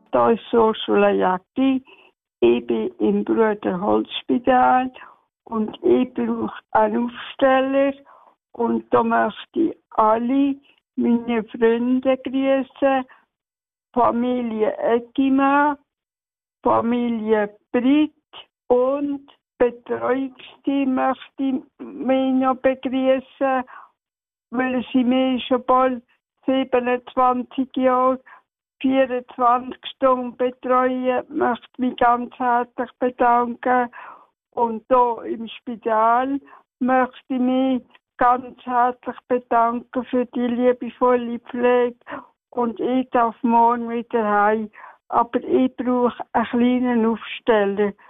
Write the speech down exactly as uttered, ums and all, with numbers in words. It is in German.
Da ist Ursula Jacki. Ich bin im Bruderholzspital und ich brauche einen Aufsteller. Und da möchte ich alle meine Freunde grüßen. Familie Eggimann, Familie Britt und Betreuungsteam möchte ich mich noch begrüßen, weil sie mich schon bald siebenundzwanzig Jahre, vierundzwanzig Stunden betreuen. Ich möchte mich ganz herzlich bedanken. Und hier im Spital möchte ich mich ganz herzlich bedanken für die liebevolle Pflege. Und ich darf morgen wieder heim. Aber ich brauche einen kleinen Aufsteller.